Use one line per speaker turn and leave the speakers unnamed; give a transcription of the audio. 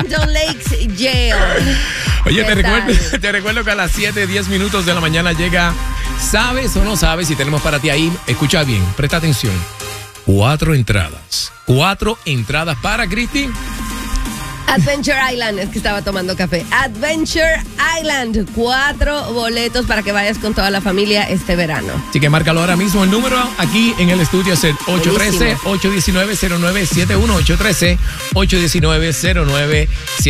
Hampton Lakes Jail.
Oye, te recuerdo que a las 7:10 de la mañana llega ¿Sabes o no sabes? Y tenemos para ti ahí, escucha bien, presta atención. 4 entradas. 4 entradas para Cristi.
Adventure Island, es que estaba tomando café. Adventure Island, 4 boletos para que vayas con toda la familia este verano.
Así que márcalo ahora mismo. El número aquí en el estudio es el 813-819-0971. 813-819-0971.